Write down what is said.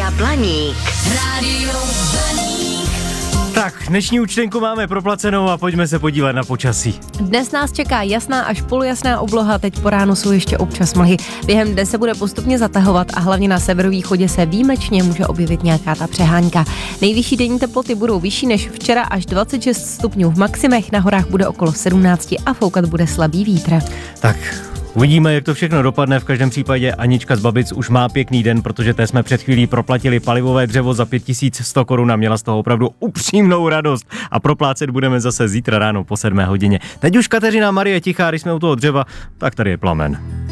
Blaník. Rádio Blaník. Tak, dnešní účtenku máme proplacenou a pojďme se podívat na počasí. Dnes nás čeká jasná až polojasná obloha, teď po ránu jsou ještě občas mlhy. Během dne se bude postupně zatahovat a hlavně na severovýchodě se výjimečně může objevit nějaká ta přehánka. Nejvyšší denní teploty budou vyšší než včera, až 26 stupňů v maximech, na horách bude okolo 17 a foukat bude slabý vítr. Tak, uvidíme, jak to všechno dopadne. V každém případě Anička z Babic už má pěkný den, protože té jsme před chvílí proplatili palivové dřevo za 5100 korun a měla z toho opravdu upřímnou radost. A proplácet budeme zase zítra ráno po 7 hodině. Teď už Kateřina Marie tichá, když jsme u toho dřeva, tak tady je plamen.